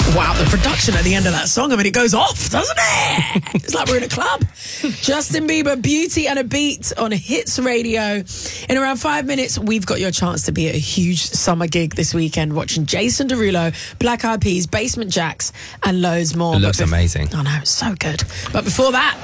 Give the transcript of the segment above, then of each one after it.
Wow, the production at the end of that song, I mean, it goes off, doesn't it? It's like we're in a club. Justin Bieber, Beauty and a Beat on Hits Radio. In around 5 minutes, we've got your chance to be at a huge summer gig this weekend watching Jason Derulo, Black Eyed Peas, Basement Jaxx and loads more. It looks amazing. Oh no, it's so good. But before that,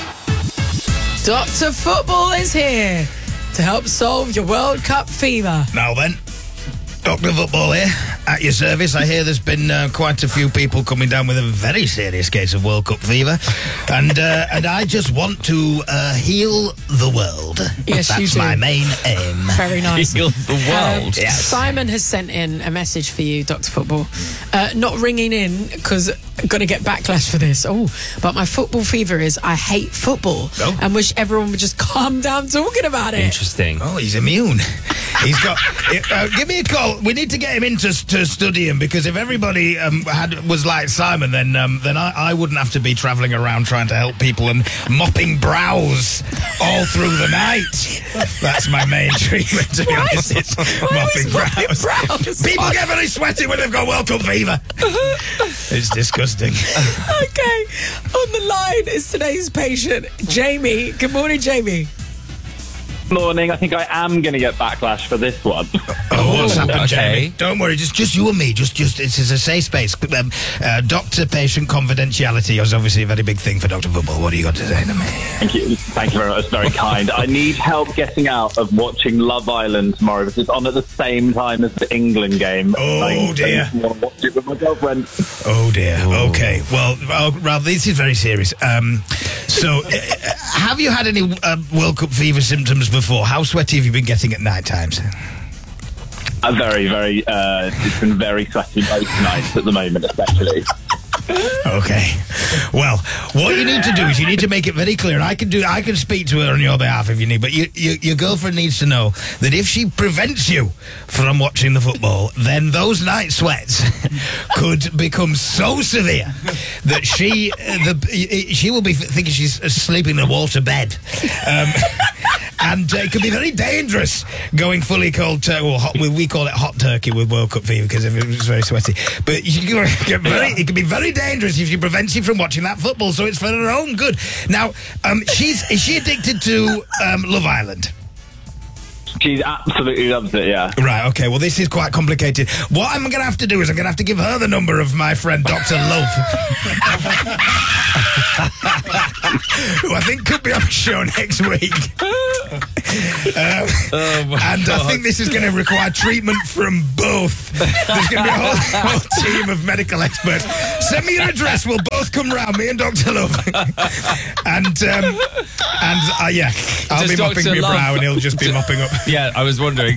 Dr. Football is here to help solve your World Cup fever. Now then, Dr. Football here, at your service. I hear there's been quite a few people coming down with a very serious case of World Cup fever. And I just want to heal the world. Yes, That's you do. my main aim. Very nice. Heal the world. Yes. Simon has sent in a message for you, Dr. Football. Not ringing in because I'm going to get backlash for this. Oh, but my football fever is I hate football and wish everyone would just calm down talking about it. Interesting. Oh, he's immune. He's got... give me a call. We need to get him in to study him, because if everybody was like Simon, then I wouldn't have to be travelling around trying to help people and mopping brows all through the night. That's my main treatment, to be honest. It's mopping brows. People get very sweaty when they've got World Cup fever. It's disgusting. Okay, on the line is today's patient, Jamie. Good morning, Jamie. Morning. I think I am going to get backlash for this one. Oh, what's happened, okay. Jamie? Don't worry, just you and me. Just this is a safe space. Doctor-patient confidentiality is obviously a very big thing for Dr. Football. What do you got to say to me? Thank you very much. That's very kind. I need help getting out of watching Love Island tomorrow, because it's on at the same time as the England game. Oh, dear. I want to watch it with my girlfriend. Oh, dear. Ooh. Okay. Well, Ralph, this is very serious. So, have you had any World Cup fever symptoms before? How sweaty have you been getting at night times? It's been very sweaty both nights at the moment, especially. Okay. Well, what you need to do is you need to make it very clear, and I can speak to her on your behalf if you need, but your girlfriend needs to know that if she prevents you from watching the football, then those night sweats could become so severe that she will be thinking she's sleeping in a water bed. And it can be very dangerous going fully cold turkey. Well, we call it hot turkey with World Cup fever because it's very sweaty. But it can be very dangerous if she prevents you from watching that football. So it's for her own good. Now, is she addicted to Love Island? She absolutely loves it, yeah. Right, okay. Well, this is quite complicated. What I'm going to have to do is I'm going to have to give her the number of my friend Dr. Love, who I think could be on the show next week. And I think this is going to require treatment from both. There's going to be a whole team of medical experts. Send me your address. We'll both come round, me and Dr. Love. and yeah, I'll be mopping your brow and he'll just be mopping up. Yeah, I was wondering.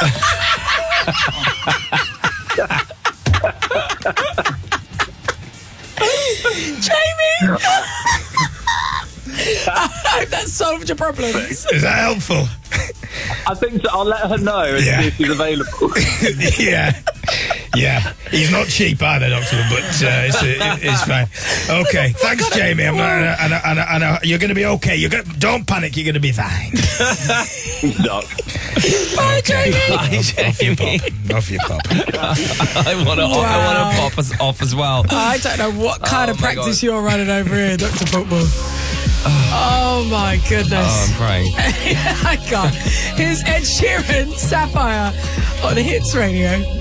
Jamie! I hope that solved your problems. Is that helpful? I think so. I'll let her know and see if she's available. Yeah. He's not cheap either, Doctor, but it's fine. Okay, thanks, Jamie. You're going to be okay. Don't panic. You're going to be fine. Doc. Bye, Jamie. Bye, Jamie. Off your pop. I want to pop us off as well. I don't know what kind of practice you're running over here, Dr. Football. Oh my goodness. Oh, I'm crying. I can't. Here's Ed Sheeran, Sapphire on Hits Radio.